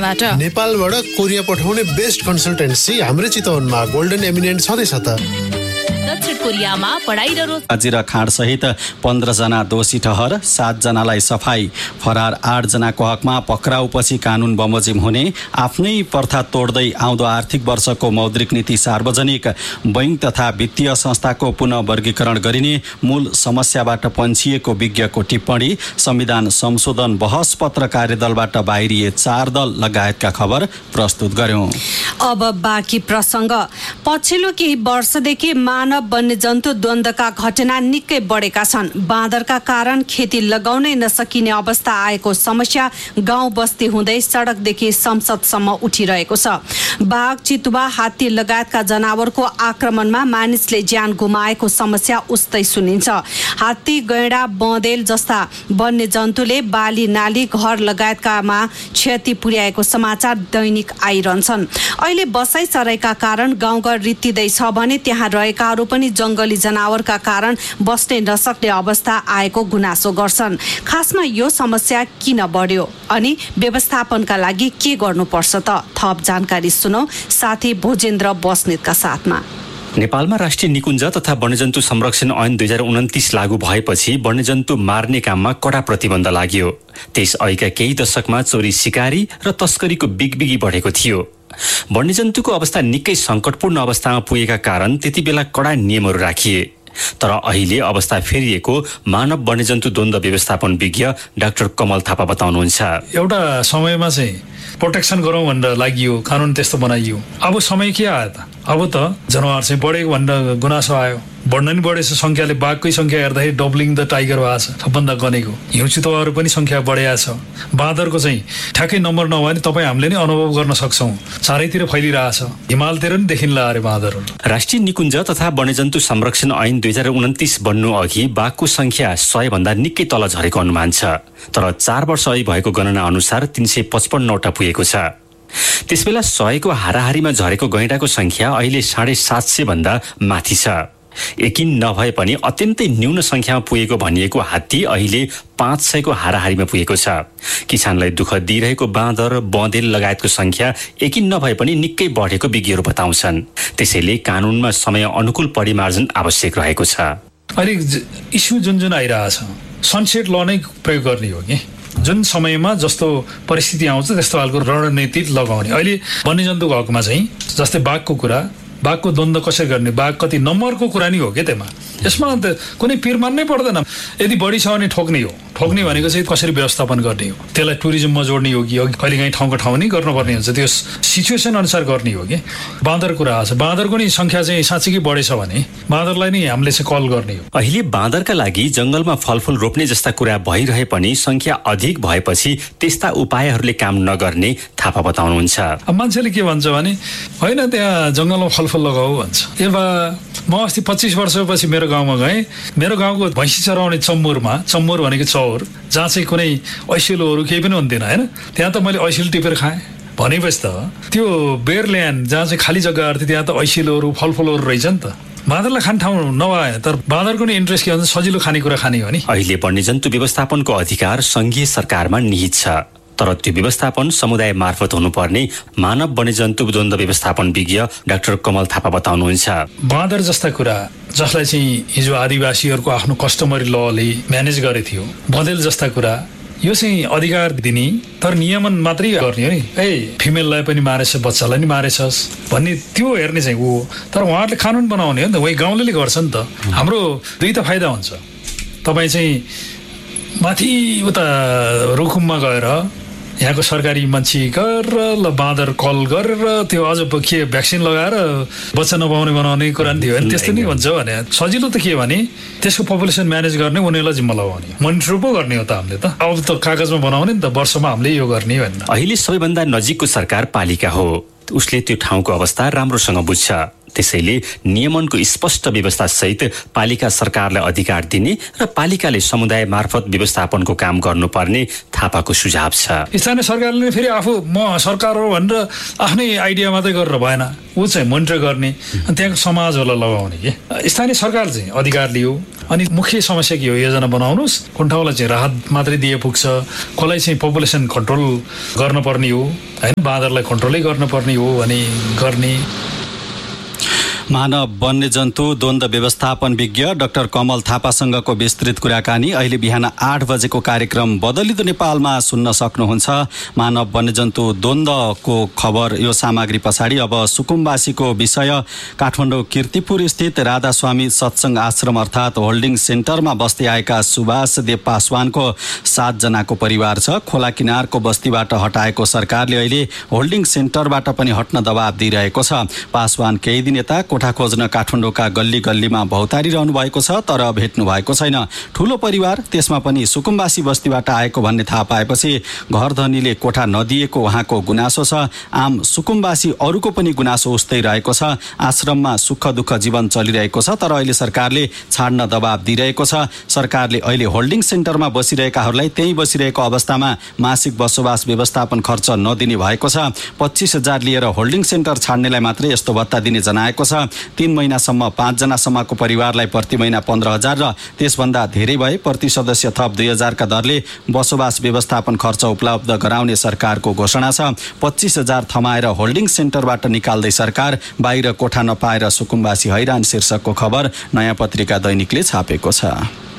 कोरियाबाट। नेपालबाट कोरिया पठाउने बेस्ट कन्सल्टेन्सी हाम्रै चितवनमा गोल्डन एमिनेन्ट छँदैछ त। दक्षिण कोरियामा पढाइ र हाजिर खाँड सहित 15 जना दोषी ठहर, 7 जनालाई सफाई। फरार 8 जनाको हकमा पक्राउपछि कानुन बमोजिम हुने। आफ्नै प्रथा तोड्दै आउँदो आर्थिक वर्षको मौद्रिक नीति सार्वजनिक। बैंक तथा वित्तीय संस्थाको पुनः वर्गीकरण गरिने। मूल समस्याबाट पन्छिएको विज्ञको टिप्पणी। संविधान संशोधन बहस पत्र कार्यदलबाट बाहिरिए 4 दल लगायतका खबर प्रस्तुत गर्यौं। अब बाँकी प्रसङ्ग। पछिल्लो केही वर्षदेखि मानव वन्यजन्तु द्वन्द्वका घटना निकै बढेका छन्। बाँदरका कारण खेती लगाउनै नसकिने अवस्था आएको समस्या गाउँ बस्ती हुँदै सडकदेखि संसदसम्म उठिरहेको छ। बाघ, चितुवा, हात्ती लगायतका जनावरको आक्रमणमा मानिसले ज्यान गुमाएको समस्या उस्तै सुनिन्छ। हात्ती, गैंडा, बँदेल जस्ता वन्यजन्तुले बाली, नाली, घर लगायतकामा क्षति पुर्याएको समाचार दैनिक आइरहन्छन्। अहिले बसाइसराईका कारण गाउँघर रित्तिँदैछ भने त्यहाँ रहेकाहरू पनि जंगली जनावरका कारण बस्नै नसक्ने अवस्था आएको गुनासो गर्छन्। खासमा यो समस्या किन बढ्यो अनि व्यवस्थापनका लागि के गर्नुपर्छ त? थप जानकारी सुनौ साथी भोजेन्द्र बस्नेतका साथमा। नेपालमा राष्ट्रिय निकुञ्ज तथा वन्यजन्तु संरक्षण ऐन 2029 लागू भएपछि वन्यजन्तु मार्ने काममा कडा प्रतिबन्ध लाग्यो। त्यसअघिका केही दशकमा चोरी, सिकारी र तस्करीको बिगबिगी बढेको थियो। वन्यजन्तुको अवस्था निकै सङ्कटपूर्ण अवस्थामा पुगेका कारण त्यति बेला कडा नियमहरू राखिए। तर अहिले अवस्था फेरिएको मानव वन्यजन्तु द्वन्द्व व्यवस्थापन विज्ञ डाक्टर कमल थापा बताउनुहुन्छ। एउटा समयमा चाहिँ प्रोटेक्सन गरौँ भनेर लागि कानुन त्यस्तो बनाइयो। अब समय के आयो त? अब त जनावर चाहिँ बढेको भनेर गुनासो आयो। बढ्न नि बढेछ सङ्ख्याले। बाघकै सङ्ख्या हेर्दाखेरि डबलिङ द टाइगर भएको छ, सबभन्दा गनेको। हिउँ चितुवाहरू पनि सङ्ख्या बढेको छ। बाँदरको चाहिँ ठ्याक्कै नम्बर नभए नि तपाईँ हामीले नै अनुभव गर्न सक्छौँ। चारैतिर फैलिरहेछ। हिमालतिर नि देखिन्ला अरे बाँदरहरू। राष्ट्रिय निकुञ्ज तथा वन्यजन्तु संरक्षण ऐन 2029 बन्नु अघि बाघको सङ्ख्या 100 भन्दा निकै तल झरेको अनुमान छ। तर 4 वर्ष अघि भएको गणना अनुसार 355 वटा पुगेको छ। त्यसबेला 100 को हाराहारीमा झरेको गैंडाको सङ्ख्या अहिले 750 भन्दा माथि छ। यकिन नभए पनि अत्यन्तै न्यून सङ्ख्यामा पुगेको भनिएको हात्ती अहिले 500 को हाराहारीमा पुगेको छ। किसानलाई दुःख दिइरहेको बाँदर, बँदेल लगायतको सङ्ख्या यकिन नभए पनि निकै बढेको विज्ञहरू बताउँछन्। त्यसैले कानुनमा समय अनुकूल परिमार्जन आवश्यक रहेको छ। अहिले इस्यु जुन आइरहेछ सनसेट ल नै प्रयोग गर्ने हो कि जुन समयमा जस्तो परिस्थिति आउँछ त्यस्तो खालको रणनीति लगाउने। अहिले वन्यजन्तुको हकमा चाहिँ जस्तै बाघको कुरा, बाघको द्वन्द्व कसरी गर्ने, बाघ कति नम्बरको कुरा नि हो क्या त्यसमा। यसमा कुनै पिर मान्नै पर्दैन। यदि बढी छ भने ठोक्ने हो। ठोक्ने भनेको चाहिँ कसरी व्यवस्थापन गर्ने हो, त्यसलाई टुरिज्ममा जोड्ने हो कि कहिलेकाहीँ ठाउँको ठाउँ नै गर्नुपर्ने हुन्छ। त्यो सिचुएसन अनुसार गर्ने हो कि। बाँदर कुरा आछ, बाँदरको नि सङ्ख्या चाहिँ साँच्चीकै बढेछ भने बाँदरलाई नै हामीले चाहिँ कल गर्ने हो। अहिले बाँदरका लागि जङ्गलमा फलफुल रोप्ने जस्ता कुरा भइरहे पनि सङ्ख्या अधिक भएपछि त्यस्ता उपायहरूले काम नगर्ने थापा बताउनुहुन्छ। अब मान्छेले के भन्छ भने होइन त्यहाँ जङ्गलमा फलफुल लगाऊ भन्छ। म अस्ति 25 वर्षपछि मेरो गाउँमा गएँ। मेरो गाउँको भैँसी चराउने चम्मुर भनेको चौर, जहाँ चाहिँ कुनै ऐसिलोहरू केही पनि हुन्थेन होइन। त्यहाँ त मैले ऐसिलो टिपेर खाएँ भनेपछि त त्यो बेयरल्यान्ड जहाँ चाहिँ खाली जग्गाहरू थियो त्यहाँ त ऐसिलोहरू फलफुलहरू रहेछ नि त। बाँदरलाई खाने ठाउँ नभए तर बाँदरको नि इन्ट्रेस्ट के भन्छ सजिलो खानेकुरा खाने हो नि। अहिले वन्यजन्तु व्यवस्थापनको अधिकार सङ्घीय सरकारमा निहित छ। तर त्यो व्यवस्थापन समुदाय मार्फत हुनुपर्ने मानव वन्यजन्तु द्वन्द्व व्यवस्थापन विज्ञ डाक्टर कमल थापा बताउनुहुन्छ। बाँदर जस्ता कुरा जसलाई चाहिँ हिजो आदिवासीहरूको आफ्नो कस्टमरी लले म्यानेज गरे थियो, बँदेल जस्ता कुरा यो चाहिँ अधिकार दिने तर नियमन मात्रै गर्ने हो नि। फिमेललाई पनि मारेछ, बच्चालाई नि मारेछस् भन्ने त्यो हेर्ने चाहिँ हो। तर उहाँहरूले कानुन बनाउने हो नि त, वही गाउँले गर्छ नि त। हाम्रो दुई त फाइदा हुन्छ। तपाईँ चाहिँ माथि उता रुकुममा गएर यहाँको सरकारी मान्छे गरेर ल बाँदर कल गरेर त्यो अझ के भ्याक्सिन लगाएर बच्चा नपाउने बनाउने कुरा नि थियो होइन। त्यस्तो नै हुन्छ भने सजिलो त के भने त्यसको पपुलेसन म्यानेज गर्ने उनीहरूलाई जिम्मा लगाउने, मोनिटर पो गर्ने हो त हामीले त। अब त कागजमा बनाउने नि त, वर्षमा हामीले यो गर्ने होइन। अहिले सबैभन्दा नजिकको सरकार पालिका हो। उसले त्यो ठाउँको अवस्था राम्रोसँग बुझ्छ। त्यसैले नियमनको स्पष्ट व्यवस्था सहित पालिका सरकारलाई अधिकार दिने र पालिकाले समुदाय मार्फत व्यवस्थापनको काम गर्नुपर्ने थापाको सुझाव छ। स्थानीय सरकारले फेरि आफू म सरकार हो भनेर आफ्नै आइडिया मात्रै गरेर भएन, ऊ चाहिँ मोनिटर गर्ने अनि त्यहाँको समाजहरूलाई लगाउने के। स्थानीय सरकार चाहिँ अधिकार लियो अनि मुख्य समस्या के हो योजना बनाउनुहोस्, कुन ठाउँलाई चाहिँ राहत मात्रै दिए पुग्छ, कसलाई चाहिँ पपुलेसन कन्ट्रोल गर्नुपर्ने हो होइन, बाँदरलाई कन्ट्रोलै गर्नुपर्ने हो भने गर्ने। मानव वन्यजन्तु द्वन्द व्यवस्थापन विज्ञ डाक्टर कमल थापासँगको विस्तृत कुराकानी अहिले बिहान 8 बजेको कार्यक्रम बदलिदो नेपालमा सुन्न सक्नुहुन्छ। मानव वन्यजन्तु द्वन्द्वको खबर यो सामग्री पछाडि अब सुकुम्बासीको विषय। काठमाडौँ कीर्तिपुर स्थित राधास्वामी सत्सङ्ग आश्रम अर्थात् होल्डिङ सेन्टरमा बस्दै आएका सुभाष देव पासवानको 7 जनाको परिवार छ। खोला किनारको बस्तीबाट हटाएको सरकारले अहिले होल्डिङ सेन्टरबाट पनि हट्न दबाब दिइरहेको छ। पासवान केही दिन यता कोठा खोज्न काठमाडौँका गल्ली गल्लीमा भौतारिरहनु भएको छ, तर भेट्नु भएको छैन। ठूलो परिवार, त्यसमा पनि सुकुम्बासी बस्तीबाट आएको भन्ने थाहा पाएपछि घरधनीले कोठा नदिएको उहाँको गुनासो छ। आम सुकुम्बासी अरूको पनि गुनासो उस्तै रहेको छ। आश्रममा सुख दुःख जीवन चलिरहेको छ, तर अहिले सरकारले छाड्न दबाब दिइरहेको छ। सरकारले अहिले होल्डिङ सेन्टरमा बसिरहेकाहरूलाई त्यहीँ बसिरहेको अवस्थामा मासिक बसोबास व्यवस्थापन खर्च नदिने भएको छ। 25,000 लिएर होल्डिङ सेन्टर छाड्नेलाई मात्रै यस्तो भत्ता दिने जनाएको छ। 3 महिनासम्म 5 जनासम्मको परिवारलाई प्रति महिना 15,000 र त्यसभन्दा धेरै भए प्रति सदस्य थप 2,000 का दरले बसोबास व्यवस्थापन खर्च उपलब्ध गराउने सरकारको घोषणा छ। 25,000 थमाएर होल्डिङ सेन्टरबाट निकाल्दै सरकार, बाहिर कोठा नपाएर सुकुम्बासी हैरान शीर्षकको खबर नयाँ पत्रिका दैनिकले छापेको छ।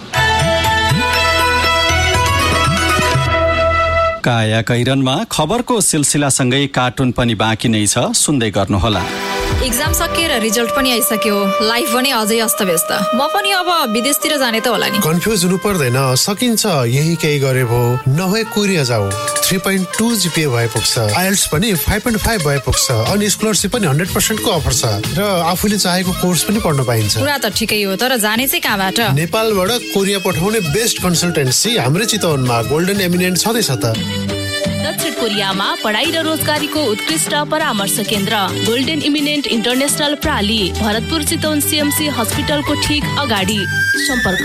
काया कैरनमा खबरको सिलसिलासँगै कार्टुन पनि बाँकी नै छ, सुन्दै गर्नुहोला। एक्जाम सकिएर रिजल्ट पनि आइसक्यो, लाइफ पनि अझै अस्तव्यस्त। म पनि अब विदेशतिर जाने त होला नि। कन्फ्युज हुनु पर्दैन, सकिन्छ। यही केही गरे भो, नभए कोरिया जाऊ। 3.2 GPA भए पुग्छ, आइएल्ट्स पनि 5.5 भए पुग्छ, अनि स्कलरसिप पनि 100% को अफर छ र आफूले चाहेको कोर्स पनि पढ्न पाइन्छ। कुरा त ठिकै हो, तर जाने चाहिँ कहाँबाट? नेपालबाट कोरिया पठाउने बेस्ट कन्सल्टेन्सी हाम्रै चितवनमा गोल्डन एमिनेन्ट छँदैछ त। दक्षिण कोरियामा पढाइ र रोजगारीको उत्कृष्ट परामर्श केन्द्र golden eminent international प्राली, Bharatpur Chitwan CMC हस्पिटलको ठीक अगाडि। सम्पर्क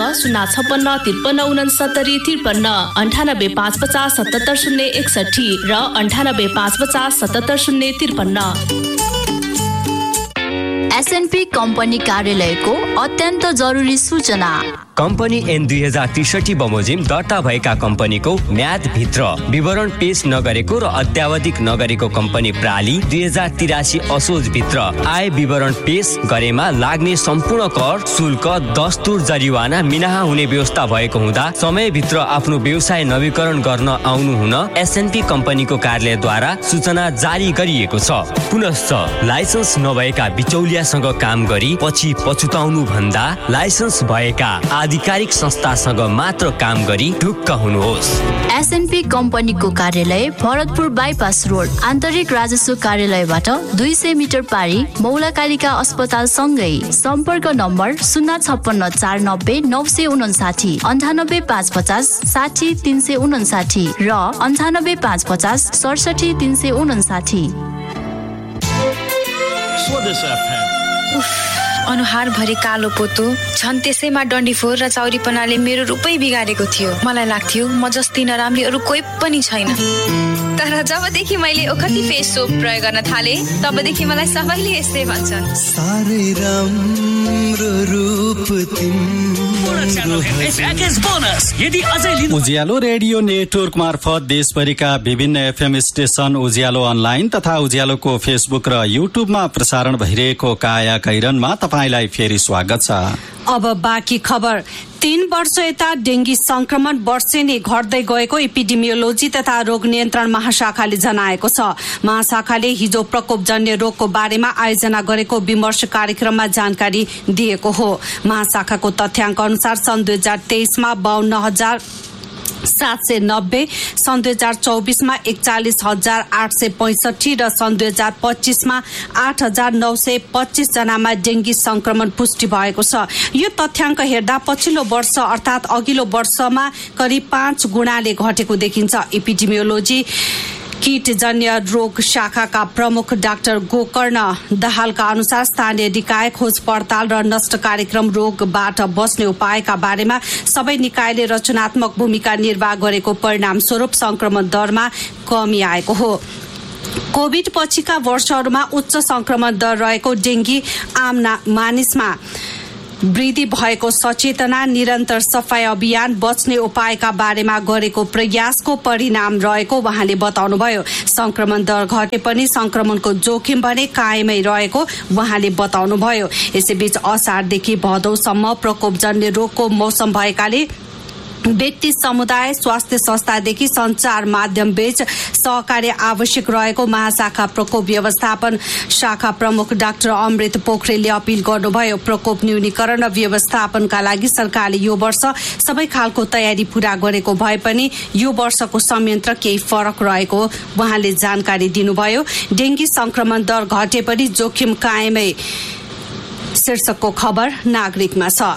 056-53-69-53, 98-550-77-061 र 98-550-77-053। SNP कम्पनी कार्यालयको अत्यन्त जरुरी सूचना। कम्पनी N 2063 बमोजिम दर्ता भएका कम्पनीको म्यादभित्र विवरण पेश नगरेको र अत्यावधिक नगरेको कम्पनी प्राली 2083 असोजभित्र आय विवरण पेश गरेमा लाग्ने सम्पूर्ण कर, शुल्क, दस्तुर, जरिवाना मिनाहा हुने व्यवस्था भएको हुँदा समयभित्र आफ्नो व्यवसाय नवीकरण गर्न आउनु हुन SNP कम्पनीको कार्यालयद्वारा सूचना जारी गरिएको छ। पुनश्च लाइसेन्स नभएका बिचौलियासँग काम गरी पछि पछुताउनु भन्दा लाइसेन्स भएका आधिकारिक संस्थासँग मात्र काम गरी ढुक्क हुनुहोस्। SNP कम्पनीको कार्यालय भरतपुर बाइपास रोड, आन्तरिक राजस्व कार्यालयबाट 200 मिटर पारी, मौलाकालिका अस्पताल सँगै। सम्पर्क नम्बर 056-490-959, 98-550-60-359 र 98-550-67-359। अनुहार भरि कालो पोतो छन्, त्यसैमा डन्डीफोर र चौरीपनाले मेरो रूपै बिगारेको थियो। मलाई लाग्थ्यो म जस्तै नराम्री अरू कोही पनि छैन। तर जबदेखि मैले ओखती फेस सोप प्रयोग गर्न थाले, तबदेखि मलाई सबैले यस्तै भन्छन्। उज्यालो रेडियो नेटवर्क मार्फत देशभरिका विभिन्न FM स्टेशन, उज्यालो अनलाइन तथा उज्यालोको फेसबुक र युट्युबमा प्रसारण भइरहेको काया कैरनमा तपाईलाई फेरि स्वागत छ। अब बाँकी खबर। 3 वर्ष यता डेंगी संक्रमण वर्षेनी घट्दै गएको एपिडेमियोलोजी तथा रोग नियन्त्रण महाशाखाले जनाएको छ। महाशाखाले हिजो प्रकोपजन्य रोगको बारेमा आयोजना गरेको विमर्श कार्यक्रममा जानकारी दिएको हो। महाशाखाको तथ्याङ्क अनुसार सन् 2023 मा 52,790, सन् 2024 मा 41,865 र सन् 2025 मा 8,925 जनामा डेंगी संक्रमण पुष्टि भएको छ। यो तथ्याङ्क हेर्दा पछिल्लो वर्ष अर्थात् अघिल्लो वर्षमा करिब 5 गुणाले घटेको देखिन्छ। एपिडेमियोलोजी कीटजन्य रोग शाखाका प्रमुख डाक्टर गोकर्ण दाहालका अनुसार स्थानीय निकाय खोज पडताल र नष्ट कार्यक्रम रोगबाट बच्ने उपायका बारेमा सबै निकायले रचनात्मक भूमिका निर्वाह गरेको परिणाम स्वरूप संक्रमण दरमा कमी आएको हो। कोभिड पछिका वर्षहरूमा उच्च संक्रमण दर रहेको डेंगी आम मानिसमा वृद्धि भएको सचेतना, निरन्तर सफाई अभियान, बच्ने उपायका बारेमा गरेको प्रयासको परिणाम रहेको उहाँले बताउनुभयो। संक्रमण दर घटे पनि संक्रमणको जोखिम भने कायमै रहेको उहाँले बताउनुभयो। यसैबीच असारदेखि भदौसम्म प्रकोपजन्य रोगको मौसम भएकाले व्यक्ति, समुदाय, स्वास्थ्य संस्थादेखि सञ्चार माध्यम बीच सहकार्य आवश्यक रहेको महाशाखा प्रकोप व्यवस्थापन शाखा प्रमुख डाक्टर अमृत पोखरेलले अपील गर्नुभयो। प्रकोप न्यूनीकरण र व्यवस्थापनका लागि सरकारले यो वर्ष सबै खालको तयारी पूरा गरेको भए पनि यो वर्षको संयन्त्र केही फरक रहेको उहाँले जानकारी दिनुभयो। डेंगी संक्रमण दर घटे पनि जोखिम कायमै शीर्षकको खबर नागरिकमा छ।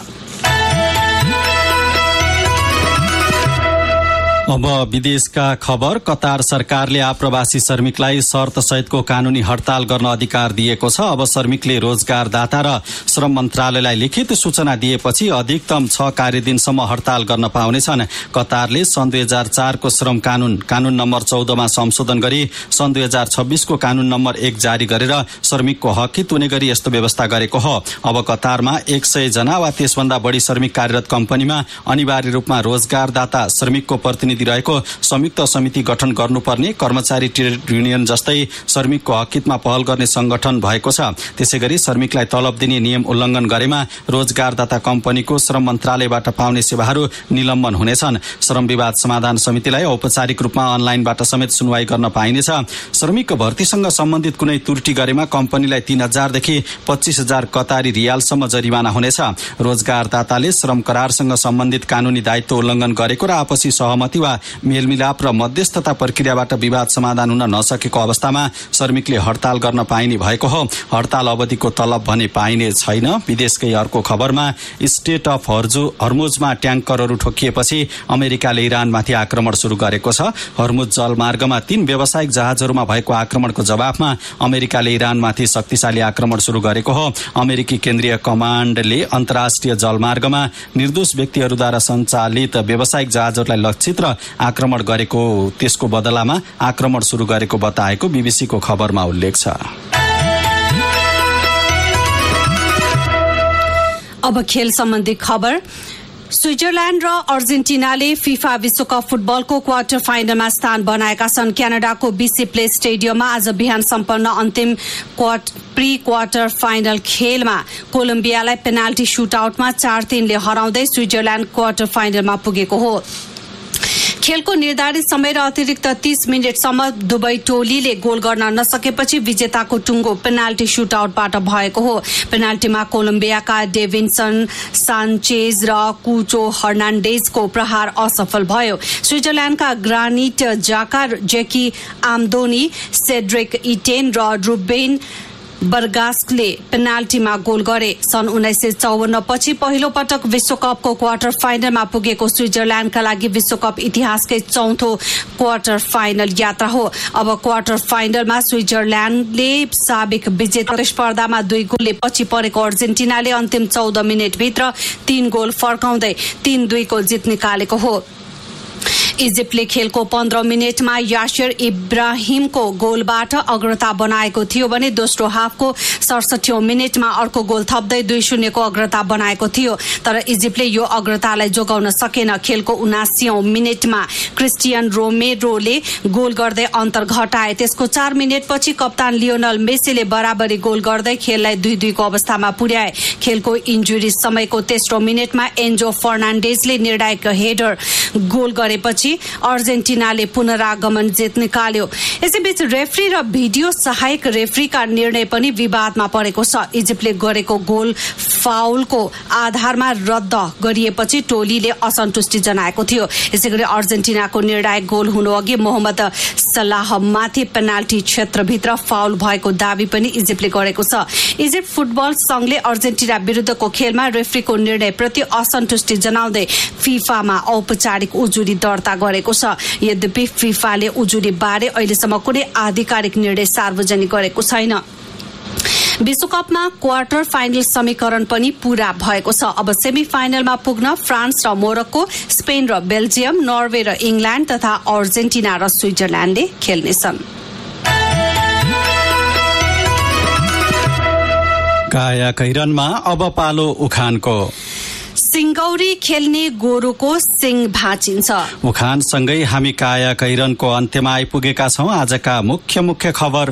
अब विदेशका खबर। कतार सरकारले आप्रवासी श्रमिकलाई शर्त सहितको कानूनी हडताल गर्न अधिकार दिएको छ। अब श्रमिकले रोजगारदाता र श्रम मन्त्रालयलाई लिखित सूचना दिएपछि अधिकतम 6 कार्यदिनसम्म हडताल गर्न पाउनेछन्। कतारले सन् 2004 को श्रम कानून नम्बर 14 मा संशोधन गरी सन् 2026 को कानून नम्बर 1 जारी गरेर श्रमिकको हक हित हुने गरी यस्तो व्यवस्था गरेको हो। अब कतारमा 100 जना वा त्यसभन्दा बढी श्रमिक कार्यरत कम्पनीमा अनिवार्य रूपमा रोजगारदाता श्रमिकको प्रतिनिधि रहेको संयुक्त समिति गठन गर्नुपर्ने कर्मचारी ट्रेड युनियन जस्तै श्रमिकको हक हितमा पहल गर्ने संगठन भएको छ। त्यसैगरी श्रमिकलाई तलब दिने नियम उल्लङ्घन गरेमा रोजगारदाता कम्पनीको श्रम मन्त्रालयबाट पाउने सेवाहरू निलम्बन हुनेछन्। श्रम विवाद समाधान समितिलाई औपचारिक रूपमा अनलाइनबाट समेत सुनवाई गर्न पाइनेछ। श्रमिक भर्तीसँग सम्बन्धित कुनै त्रुटि गरेमा कम्पनीलाई 3000 देखि 25000 कतारी रियालसम्म जरिवाना हुनेछ। रोजगारदाताले श्रम करारसँग सम्बन्धित कानूनी दायित्व उल्लङ्घन गरेको र आपसी सहमति मेलमिलाप र मध्यस्थता प्रक्रियाबाट विवाद समाधान हुन नसकेको अवस्थामा श्रमिकले हडताल गर्न पाइने भएको हो। हडताल अवधिको तलब भने पाइने छैन। विदेशकै अर्को खबरमा स्टेट अफ हर्मुजमा ट्याङ्करहरू ठोकिएपछि अमेरिकाले इरानमाथि आक्रमण सुरु गरेको छ। हर्मुज जलमार्गमा 3 व्यावसायिक जहाजहरूमा भएको आक्रमणको जवाफमा अमेरिकाले इरानमाथि शक्तिशाली आक्रमण सुरु गरेको हो। अमेरिकी केन्द्रीय कमाण्डले अन्तर्राष्ट्रिय जलमार्गमा निर्दोष व्यक्तिहरूद्वारा सञ्चालित व्यावसायिक जहाजहरूलाई लक्षित र आक्रमण गरेको त्यसको बदलामा आक्रमण सुरु गरेको बताएको बीबीसीको खबरमा उल्लेख छ। अब खेल सम्बन्धी खबर। स्विजरल्याण्ड र अर्जेन्टिनाले फिफा विश्वकप फुटबलको क्वार्टर फाइनलमा स्थान बनाएका छन्। क्यानाडाको बीसी प्ले स्टेडियममा आज बिहान सम्पन्न अन्तिम प्री क्वार्टर फाइनल खेलमा कोलम्बियालाई पेनाल्टी सुटआउटमा 4-3 ले हराउँदै स्विजरल्याण्ड क्वार्टर फाइनलमा पुगेको हो। खेलको निर्धारित समय र अतिरिक्त 30 मिनेटसम्म दुवै टोलीले गोल गर्न नसकेपछि विजेताको टुङ्गो पेनाल्टी सुटआउटबाट भएको हो। पेनाल्टीमा कोलम्बियाका डेभिन्सन सान्चेज र कुचो हर्नान्डेजको प्रहार असफल भयो। स्विजरल्याण्डका ग्रानिट जाका, जेकी आम्दोनी, सेड्रिक इटेन र रुबेन बर्गास्कले पेनाल्टीमा गोल गरे। सन् 1954 पछि पहिलो पटक विश्वकपको क्वार्टर फाइनलमा पुगेको स्विजरल्याण्डका लागि विश्वकप इतिहासकै चौथो क्वार्टर फाइनल यात्रा हो। अब क्वार्टर फाइनलमा स्विजरल्याण्डले साबिक विजेता प्रतिस्पर्धामा 2 गोलले पछि परेको अर्जेन्टिनाले अन्तिम 14 मिनेटभित्र 3 गोल फर्काउँदै 3-2 को जित निकालेको हो। इजिप्टले खेलको 15 मिनेटमा यासिर इब्राहिमको गोलबाट अग्रता बनाएको थियो भने दोस्रो हाफको 67औं मिनेटमा अर्को गोल थप्दै 2-0 को अग्रता बनाएको थियो। तर इजिप्टले यो अग्रतालाई जोगाउन सकेन। खेलको 79औं मिनेटमा क्रिस्टियन रोमेरोले गोल गर्दै अन्तर घटाए। त्यसको 4 मिनेटपछि कप्तान लियोनल मेसीले बराबरी गोल गर्दै खेललाई 2-2 को अवस्थामा पुर्याए। खेलको इन्जुरी समयको तेस्रो मिनेटमा एन्जो फर्नान्डेजले निर्णायक हेडर गोल गरेपछि अर्जेन्टिनाले पुनरागमन जित निकाल्यो। यसैबीच रेफ्री र भिडियो सहायक रेफ्रीका निर्णय पनि विवादमा परेको छ। इजिप्टले गरेको गोल फाउलको आधारमा रद्द गरिएपछि टोलीले असन्तुष्टि जनाएको थियो। यसैगरी अर्जेन्टिनाको निर्णायक गोल हुनु अघि मोहम्मद सलाहमाथि पेनाल्टी क्षेत्रभित्र फाउल भएको दावी पनि इजिप्टले गरेको छ। इजिप्ट फुटबल संघले अर्जेन्टिना विरुद्धको खेलमा रेफ्रीको निर्णयप्रति असन्तुष्टि जनाउँदै फिफामा औपचारिक उजुरी दर्ता गरेको छ। यद्यपि फिफाले उजुरी बारे अहिलेसम्म कुनै आधिकारिक निर्णय सार्वजनिक गरेको छैन। विश्वकपमा क्वार्टर फाइनल समीकरण पनि पूरा भएको छ। अब सेमी फाइनलमा पुग्न फ्रान्स र मोरक्को, स्पेन र बेल्जियम, नर्वे र इङ्ल्याण्ड तथा अर्जेन्टिना र स्विजरल्याण्डले खेल्नेछन्। कायाकैरनमा अब पालो उखानको। सिंगौरी खेल्ने गोरुको सिङ भाँचिन्छ। उखानसँगै हामी कायाकैरनको अन्त्यमा आइपुगेका छौं। आजका मुख्य खबर